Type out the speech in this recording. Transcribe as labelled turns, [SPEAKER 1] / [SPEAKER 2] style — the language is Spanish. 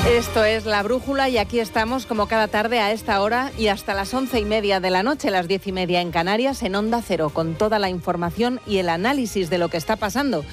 [SPEAKER 1] Esto es La Brújula y aquí estamos como cada tarde a esta hora y hasta las 11:30 de la noche, las 10:30 en Canarias, en Onda Cero, con toda la información y el análisis de lo que está pasando